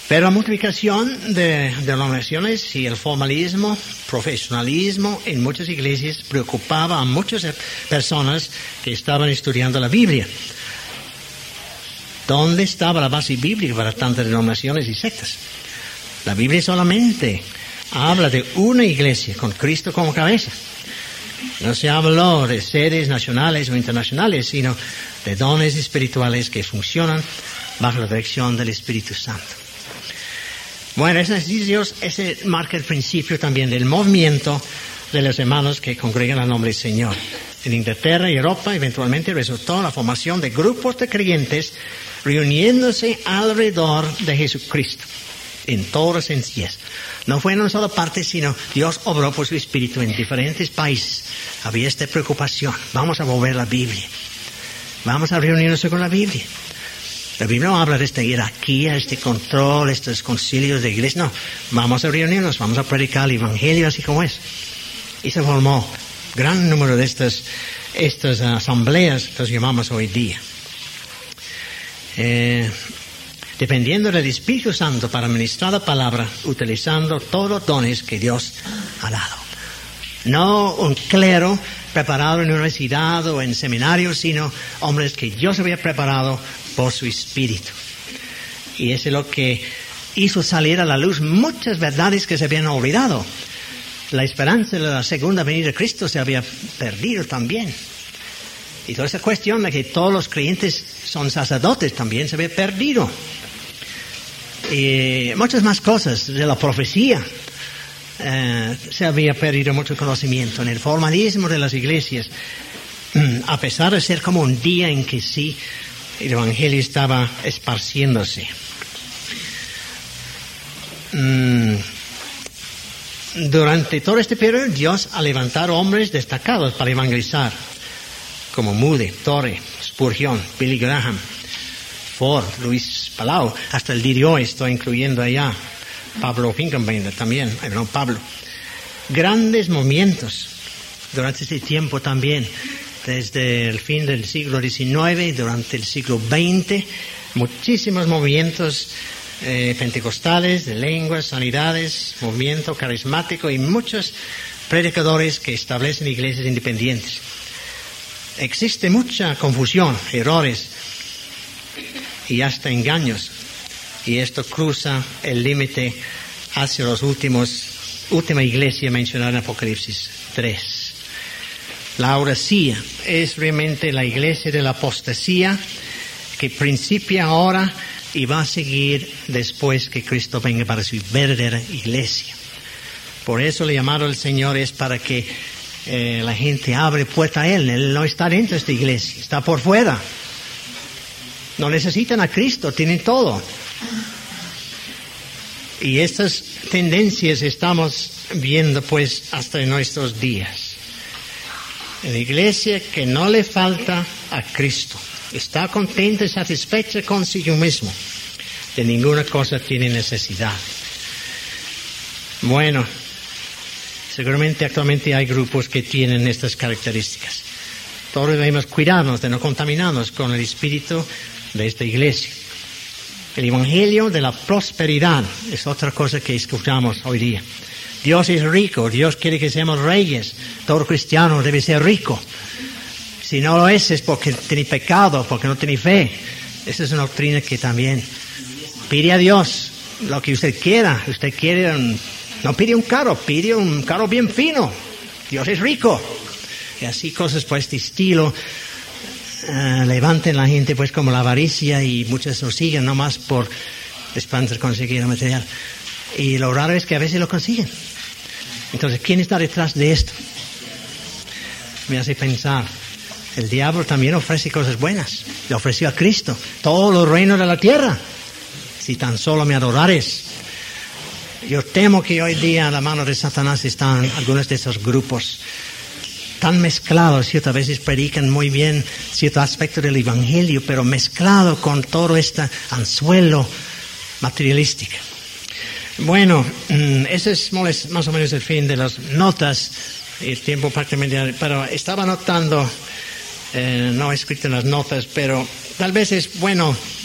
Pero la multiplicación de denominaciones y el formalismo, profesionalismo en muchas iglesias preocupaba a muchas personas que estaban estudiando la Biblia. ¿Dónde estaba la base bíblica para tantas denominaciones y sectas? La Biblia solamente habla de una iglesia con Cristo como cabeza. No se habló de sedes nacionales o internacionales, sino de dones espirituales que funcionan bajo la dirección del Espíritu Santo. Bueno, ese marca el principio también del movimiento de los hermanos que congregan al nombre del Señor. En Inglaterra y Europa eventualmente resultó la formación de grupos de creyentes reuniéndose alrededor de Jesucristo en toda sencillez. No fue en una sola parte, sino Dios obró por su Espíritu en diferentes países. Había esta preocupación. Vamos a volver la Biblia. Vamos a reunirnos con la Biblia. La Biblia no habla de esta jerarquía, este control, estos concilios de iglesia. No, vamos a reunirnos, vamos a predicar el Evangelio así como es. Y se formó gran número de estas asambleas que los llamamos hoy día. Dependiendo del Espíritu Santo para ministrar la palabra, utilizando todos los dones que Dios ha dado. No un clero preparado en universidad o en seminario, sino hombres que Dios había preparado por su Espíritu. Y eso es lo que hizo salir a la luz muchas verdades que se habían olvidado. La esperanza de la segunda venida de Cristo se había perdido también. Y toda esa cuestión de que todos los creyentes son sacerdotes también se había perdido. Y muchas más cosas de la profecía. Se había perdido mucho conocimiento en el formalismo de las iglesias, a pesar de ser como un día en que sí, el Evangelio estaba esparciéndose. Durante todo este periodo, Dios ha levantado hombres destacados para evangelizar, como Moody, Torrey, Spurgeon, Billy Graham, Ford, Luis Palau, hasta el día de hoy estoy incluyendo allá Pablo Finkenbinder también, Pablo. Grandes movimientos durante este tiempo también, desde el fin del siglo XIX, durante el siglo XX, muchísimos movimientos pentecostales, de lenguas, sanidades, movimiento carismático y muchos predicadores que establecen iglesias independientes. Existe mucha confusión, errores y hasta engaños. Y esto cruza el límite hacia los última iglesia mencionada en Apocalipsis 3. La Laodicea es realmente la iglesia de la apostasía que principia ahora y va a seguir después que Cristo venga para su verdadera iglesia. Por eso el llamado del Señor es para que la gente abre puerta a Él. Él no está dentro de esta iglesia, está por fuera. No necesitan a Cristo, tienen todo. Y estas tendencias estamos viendo pues hasta en nuestros días. La iglesia que no le falta a Cristo, está contenta y satisfecha consigo mismo, de ninguna cosa tiene necesidad. Bueno, seguramente actualmente hay grupos que tienen estas características. Todos debemos cuidarnos de no contaminarnos con el espíritu de esta iglesia. El evangelio de la prosperidad es otra cosa que escuchamos hoy día. Dios es rico, Dios quiere que seamos reyes. Todo cristiano debe ser rico. Si no lo es porque tiene pecado, porque no tiene fe. Esa es una doctrina que también pide a Dios lo que usted quiera. Usted quiere, no pide un carro bien fino. Dios es rico. Y así cosas por este estilo levanten la gente pues como la avaricia y muchos lo siguen nomás por esperanza de conseguir el material. Y lo raro es que a veces lo consiguen. Entonces, ¿quién está detrás de esto? Me hace pensar, el diablo también ofrece cosas buenas. Le ofreció a Cristo todos los reinos de la tierra, si tan solo me adorares. Yo temo que hoy día a la mano de Satanás están algunos de esos grupos tan mezclados, ¿cierto? A veces predican muy bien cierto aspecto del evangelio, pero mezclado con todo este anzuelo materialístico. Bueno, ese es más o menos el fin de las notas. El tiempo prácticamente, pero estaba notando, no he escrito en las notas, pero tal vez es bueno